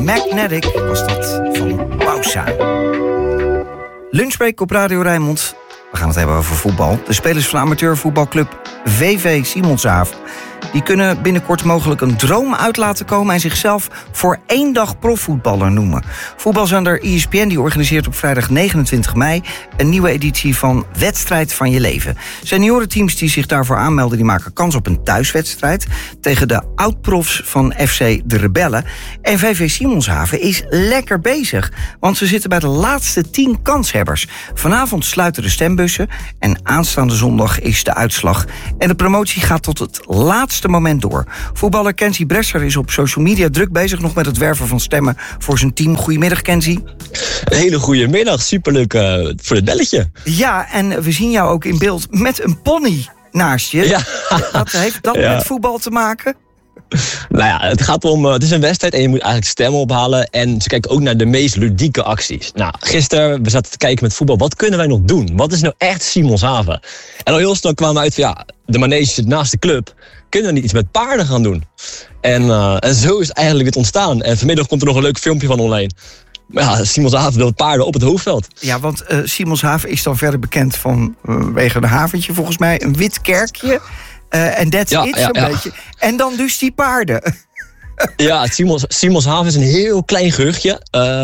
Magnetic was dat van Pausa. Lunchbreak op Radio Rijnmond. We gaan het hebben over voetbal. De spelers van amateurvoetbalclub VV Simonshaven... die kunnen binnenkort mogelijk een droom uit laten komen... en zichzelf voor 1 dag profvoetballer noemen. Voetbalzender ESPN die organiseert op vrijdag 29 mei... een nieuwe editie van Wedstrijd van je leven. Seniorenteams die zich daarvoor aanmelden... die maken kans op een thuiswedstrijd... tegen de oud-profs van FC De Rebellen. En VV Simonshaven is lekker bezig... want ze zitten bij de laatste 10 kanshebbers. Vanavond sluiten de stembussen... en aanstaande zondag is de uitslag. En de promotie gaat tot het laatste moment door. Voetballer Kenzie Bresser is op social media druk bezig... nog met het werven van stemmen voor zijn team. Goedemiddag, Kenzie. Een hele goede middag. Superleuk voor het belletje. Ja, en we zien jou ook in beeld met een pony naast je. Ja. Wat heeft dat met voetbal te maken? Nou ja, het gaat om... het is een wedstrijd en je moet eigenlijk stemmen ophalen. En ze kijken ook naar de meest ludieke acties. Nou, gisteren, we zaten te kijken met voetbal. Wat kunnen wij nog doen? Wat is nou echt Simonshaven? En al heel snel kwamen we uit van... de manege zit naast de club. Kunnen we niet iets met paarden gaan doen? En zo is het eigenlijk het ontstaan. En vanmiddag komt er nog een leuk filmpje van online. Maar ja, Simonshaven wil paarden op het hoofdveld. Ja, want Simonshaven is dan verder bekend vanwege een haventje volgens mij. Een wit kerkje. En that's it, zo'n beetje. En dan dus die paarden. Ja, Simonshaven is een heel klein gehuchtje.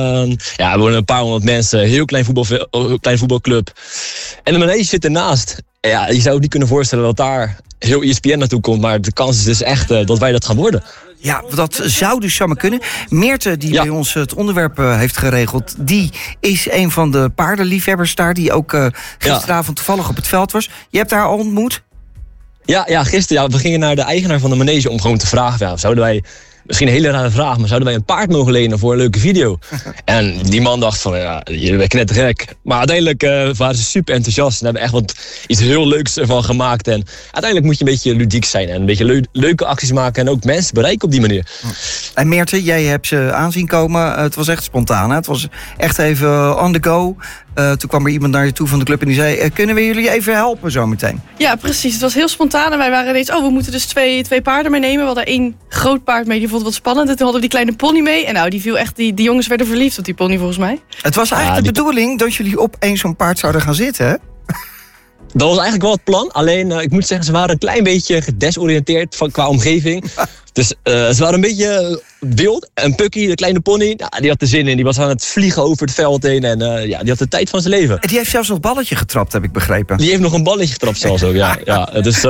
Er wonen een paar honderd mensen. Heel klein voetbalclub. En de manege zit ernaast. Ja, je zou het niet kunnen voorstellen dat daar heel ESPN naartoe komt. Maar de kans is dus echt dat wij dat gaan worden. Ja, dat zou dus zomaar kunnen. Meerte, die bij ons het onderwerp heeft geregeld... die is een van de paardenliefhebbers daar... die ook gisteravond toevallig op het veld was. Je hebt haar al ontmoet? Ja, gisteren. We gingen naar de eigenaar van de manege om gewoon te vragen... zouden wij, misschien een hele rare vraag... maar zouden wij een paard mogen lenen voor een leuke video? En die man dacht van, jullie bent knettergek. Maar uiteindelijk waren ze super enthousiast... en hebben echt iets heel leuks ervan gemaakt. En uiteindelijk moet je een beetje ludiek zijn... en een beetje leuke acties maken... en ook mensen bereiken op die manier. En Meerte, jij hebt ze aanzien komen. Het was echt spontaan, hè? Het was echt even on the go... toen kwam er iemand naar je toe van de club en die zei... kunnen we jullie even helpen zometeen? Ja, precies. Het was heel spontaan en wij waren ineens... we moeten dus twee paarden meenemen. We hadden 1 groot paard mee, die vond het wat spannend. En toen hadden we die kleine pony mee. En nou, die viel echt... Die jongens werden verliefd op die pony volgens mij. Het was eigenlijk de bedoeling dat jullie op zo'n paard zouden gaan zitten, hè? Dat was eigenlijk wel het plan. Alleen, ik moet zeggen, ze waren een klein beetje gedesoriënteerd qua omgeving. Dus ze waren een beetje wild. En Pucky, de kleine pony, die had er zin in. Die was aan het vliegen over het veld heen. En die had de tijd van zijn leven. En die heeft zelfs nog balletje getrapt, heb ik begrepen. Die heeft nog een balletje getrapt zelfs ook, ja.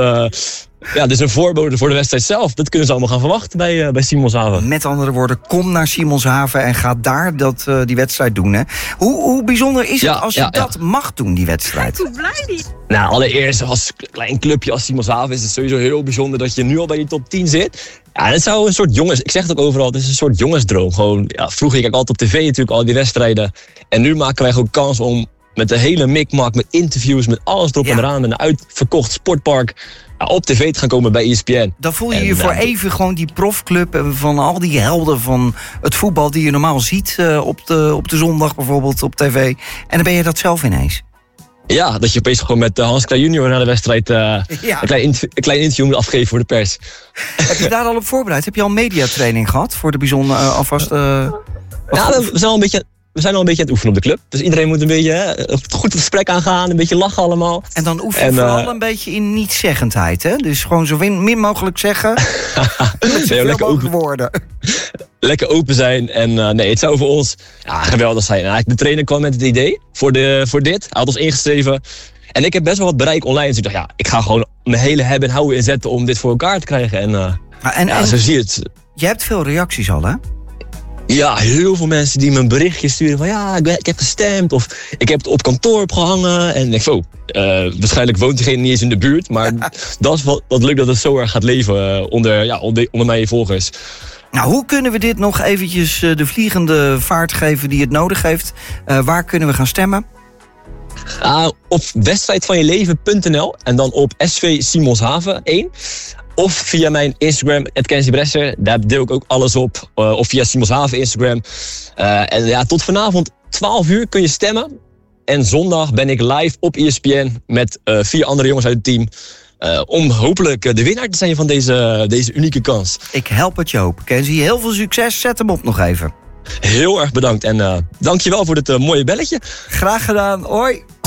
Dus een voorbode voor de wedstrijd zelf. Dat kunnen ze allemaal gaan verwachten bij Simonshaven. Met andere woorden, kom naar Simonshaven en ga daar die wedstrijd doen. Hè? Hoe bijzonder is het als je dat mag doen, die wedstrijd? Hoe blij die? Nou, allereerst als klein clubje als Simonshaven is het sowieso heel bijzonder dat je nu al bij die top 10 zit. Ja, het zou een soort ik zeg het ook overal, het is een soort jongensdroom. Gewoon, vroeger keek ik altijd op tv natuurlijk, al die wedstrijden. En nu maken wij gewoon kans om met de hele mikmak, met interviews, met alles erop en eraan, met een uitverkocht sportpark, op tv te gaan komen bij ESPN. Dan voel je je voor even gewoon die profclub van al die helden van het voetbal die je normaal ziet op de zondag bijvoorbeeld op tv. En dan ben je dat zelf ineens. Ja, dat je opeens gewoon met Hans Kraaij junior na de wedstrijd een klein interview moet afgeven voor de pers. Heb je daar al op voorbereid? Heb je al mediatraining gehad voor de bijzonder alvast? We zijn al een beetje aan het oefenen op de club. Dus iedereen moet een beetje goed het gesprek aangaan, een beetje lachen allemaal. En dan oefen je vooral een beetje in niet-zeggendheid, hè? Dus gewoon zo min mogelijk zeggen. Lekker open worden. Lekker open zijn. En het zou voor ons geweldig zijn. En eigenlijk de trainer kwam met het idee voor dit. Hij had ons ingeschreven. En ik heb best wel wat bereik online. Dus ik dacht, ik ga gewoon mijn hele hebben en houden inzetten om dit voor elkaar te krijgen. En zo zie je het. Je hebt veel reacties al, hè? Ja, heel veel mensen die me een berichtje sturen van ik heb gestemd of ik heb het op kantoor opgehangen. En ik denk waarschijnlijk woont diegene niet eens in de buurt. Maar dat is wat leuk dat het zo erg gaat leven onder mijn volgers. Nou, hoe kunnen we dit nog eventjes de vliegende vaart geven die het nodig heeft? Waar kunnen we gaan stemmen? Op wedstrijdvanjeleven.nl en dan op SV Simonshaven 1. Of via mijn Instagram, @Kenzie Bresser. Daar deel ik ook alles op. Of via Simonshaven Instagram. Tot vanavond 12 uur kun je stemmen. En zondag ben ik live op ESPN met 4 andere jongens uit het team. Om hopelijk de winnaar te zijn van deze unieke kans. Ik help het je hopen, Kenzie. Heel veel succes. Zet hem op nog even. Heel erg bedankt en dankjewel voor dit mooie belletje. Graag gedaan, hoi.